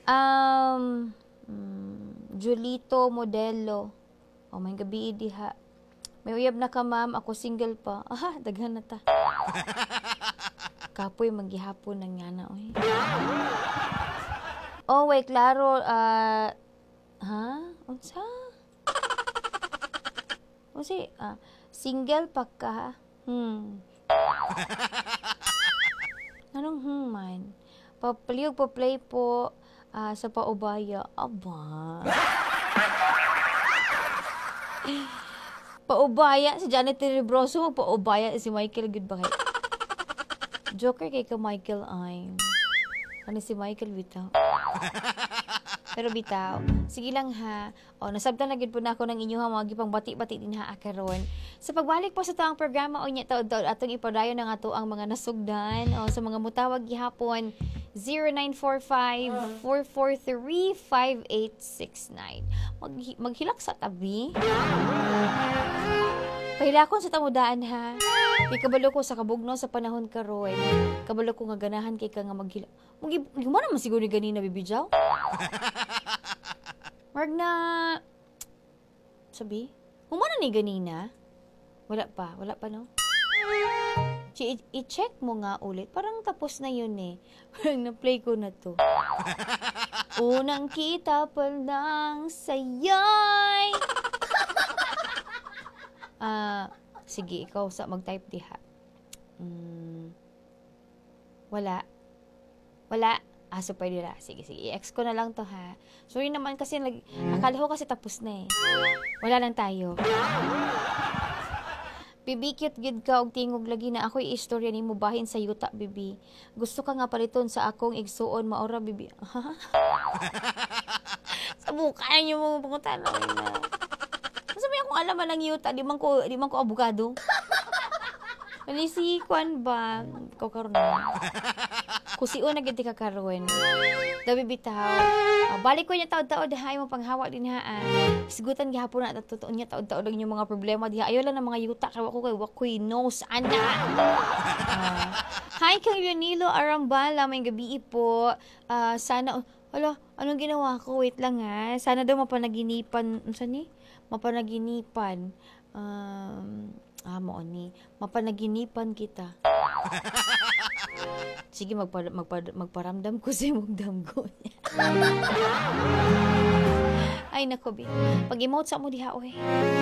Um, Julito Modelo. Oh, may gabi diha. May uyab na ka, ma'am. Ako single pa. Aha, daghan na ta. Kapoy maghihapon ng yana, oy. Oh, wait, klaro. Ha? Unsa? Unsi, single pa ka? Anong man? Papaliyog pa play po sa paubaya. Aba. Paubaya si Janet Tenebroso, paubaya si Michael Goodbye. Joker kay ka Michael ay. Ano si Michael bitaw? Pero bitaw, sige lang ha. O, nasabtan na gid po na ako ng inyo ha, mga gipang bati-bati din ha akaron. Sa pagbalik po sa taong programa o niya taod-taod atong ipadayon ng ato ang mga nasugdan o sa mga mutawag gihapon 0945-443-5869. Maghilak sa tabi. Pahilakon sa tamudaan ha. Kay kabalo ko sa kabugno sa panahon karon. Kabalo ko nga ganahan kay ka nga maghilak. Gumana man siguro ni ganina bibijaw? Marg na sabi? Humana ni ganina? Wala pa no? I-check mo nga ulit. Parang tapos na yun eh. Parang na-play ko na to. Unang kita pa lang sa'yo'y sige, ikaw sa mag-type diha. Wala. So pwede na. Sige. I-ex ko na lang to ha. Sorry naman kasi, akala ko kasi tapos na eh. Wala lang tayo. Bibi, cute gid ka og tingog lagi na ako'y istorya nimo bahin sa yuta, bibi. Gusto ka nga paliton sa akong igsuon, maora, bibi. Sa buka niyo mo pangutan na. Sabi akong alam lang yuta, di man ko abogado. Si Kwan ba? Ikaw karon na. Kusiun na gid ka karon. Dabi bitaw. Balik ko niya taod-taod ha mo panghawa din ha. Sigutan gihapon na totoo niya taod-taod lang yung mga problema diha. Ayo lang ng mga yuta kay wakoy nose ana. Hi kay Leonilo Arambala, may gabi po. Sana anong ginawa ko? Wait lang ha. Sana daw mapanaginipan. Unsa ni? Mapanaginipan. Mo ni. Mapanaginipan kita. Sige, magparamdam ko sa imong damgo. Ay, nako, Pag-emote sa mo diha, oy.